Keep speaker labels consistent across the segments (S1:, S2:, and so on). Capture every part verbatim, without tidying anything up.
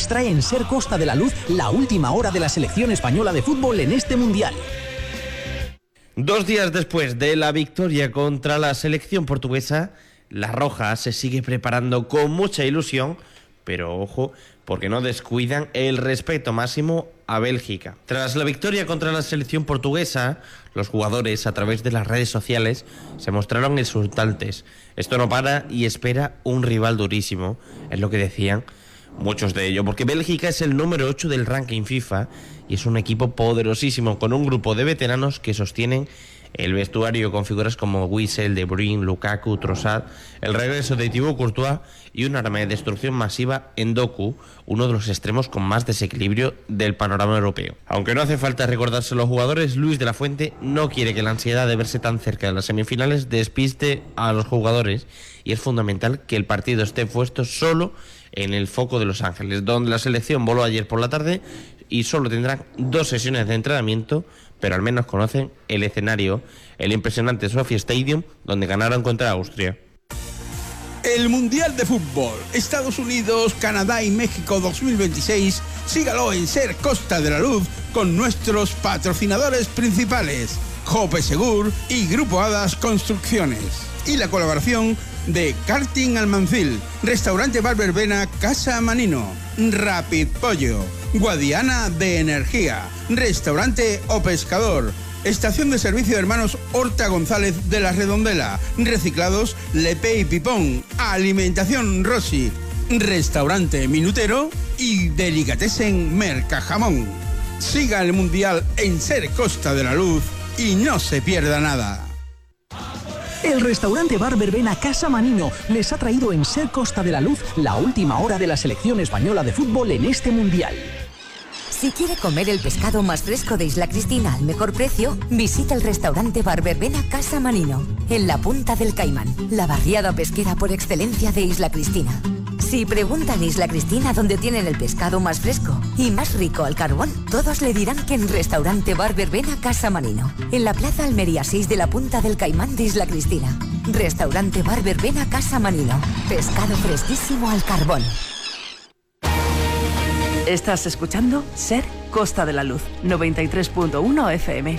S1: les trae en Ser Costa de la Luz la última hora de la selección española de fútbol en este Mundial.
S2: Dos días después de la victoria contra la selección portuguesa, la Roja se sigue preparando con mucha ilusión, pero ojo, porque no descuidan el respeto máximo a Bélgica. Tras la victoria contra la selección portuguesa, los jugadores a través de las redes sociales se mostraron exultantes. Esto no para y espera un rival durísimo, es lo que decían muchos de ellos, porque Bélgica es el número ocho del ranking FIFA y es un equipo poderosísimo con un grupo de veteranos que sostienen el vestuario con figuras como Witsel, De Bruyne, Lukaku, Trossard, el regreso de Thibaut Courtois y un arma de destrucción masiva en Doku, uno de los extremos con más desequilibrio del panorama europeo. Aunque no hace falta recordarse a los jugadores, Luis de la Fuente no quiere que la ansiedad de verse tan cerca de las semifinales despiste a los jugadores y es fundamental que el partido esté puesto solo en el foco de Los Ángeles, donde la selección voló ayer por la tarde y solo tendrán dos sesiones de entrenamiento, pero al menos conocen el escenario, el impresionante Sophie Stadium, donde ganaron contra Austria.
S3: El Mundial de Fútbol, Estados Unidos, Canadá y México dos mil veintiséis, sígalo en Ser Costa de la Luz con nuestros patrocinadores principales, Jope Segur y Grupo Hadas Construcciones. Y la colaboración de Karting Almancil, Restaurante Bar Verbena Casa Manino, Rapid Pollo, Guadiana de Energía, Restaurante O Pescador, Estación de Servicio de Hermanos Horta González de la Redondela, Reciclados Lepe y Pipón, Alimentación Rossi, Restaurante Minutero y Delicatessen Mercajamón. Siga el Mundial en Ser Costa de la Luz y no se pierda nada.
S1: El restaurante Bar Verbena Casa Manino les ha traído en Ser Costa de la Luz la última hora de la selección española de fútbol en este Mundial.
S4: Si quiere comer el pescado más fresco de Isla Cristina al mejor precio, visita el restaurante Bar Verbena Casa Manino, en la Punta del Caimán, la barriada pesquera por excelencia de Isla Cristina. Si preguntan Isla Cristina dónde tienen el pescado más fresco y más rico al carbón, todos le dirán que en Restaurante Bar Verbena Casa Manino, en la Plaza Almería seis de la Punta del Caimán de Isla Cristina. Restaurante Bar Verbena Casa Manino, pescado fresquísimo al carbón.
S5: Estás escuchando Ser Costa de la Luz, noventa y tres punto uno F M.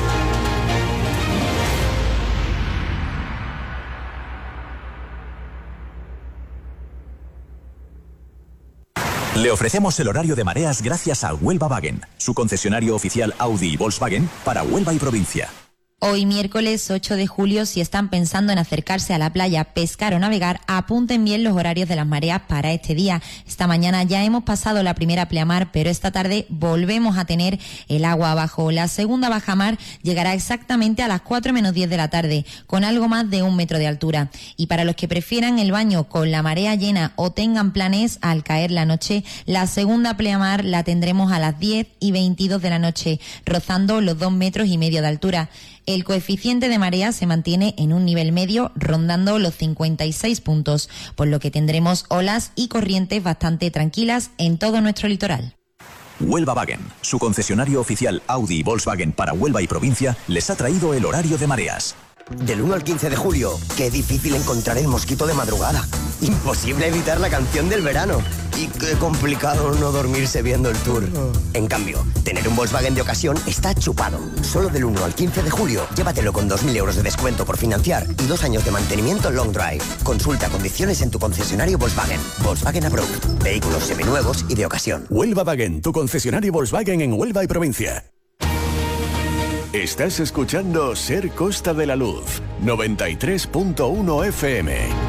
S6: Le ofrecemos el horario de mareas gracias a Huelva Wagen, su concesionario oficial Audi y Volkswagen para Huelva y provincia.
S7: Hoy miércoles ocho de julio, si están pensando en acercarse a la playa, pescar o navegar, apunten bien los horarios de las mareas para este día. Esta mañana ya hemos pasado la primera pleamar, pero esta tarde volvemos a tener el agua abajo. La segunda bajamar llegará exactamente a las cuatro menos diez de la tarde, con algo más de un metro de altura. Y para los que prefieran el baño con la marea llena o tengan planes al caer la noche, la segunda pleamar la tendremos a las diez y veintidós de la noche, rozando los dos metros y medio de altura. El coeficiente de marea se mantiene en un nivel medio, rondando los cincuenta y seis puntos, por lo que tendremos olas y corrientes bastante tranquilas en todo nuestro litoral.
S6: Huelva Wagen, su concesionario oficial Audi y Volkswagen para Huelva y provincia, les ha traído el horario de mareas.
S8: Del uno al quince de julio, qué difícil encontrar el mosquito de madrugada. Imposible evitar la canción del verano. Y qué complicado no dormirse viendo el tour. En cambio, tener un Volkswagen de ocasión está chupado. Solo del uno al quince de julio, llévatelo con dos mil euros de descuento por financiar y dos años de mantenimiento long drive. Consulta condiciones en tu concesionario Volkswagen. Volkswagen Approved. Vehículos seminuevos y de ocasión.
S9: Huelva Wagen, tu concesionario Volkswagen en Huelva y provincia. Estás escuchando Ser Costa de la Luz, noventa y tres punto uno F M.